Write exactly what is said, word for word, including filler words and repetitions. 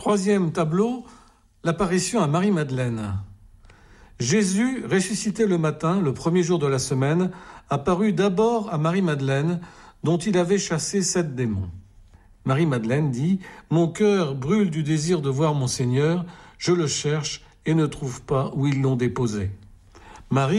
Troisième tableau, l'apparition à Marie-Madeleine. Jésus, ressuscité le matin, le premier jour de la semaine, apparut d'abord à Marie-Madeleine, dont il avait chassé sept démons. Marie-Madeleine dit « Mon cœur brûle du désir de voir mon Seigneur, je le cherche et ne trouve pas où ils l'ont déposé. » Marie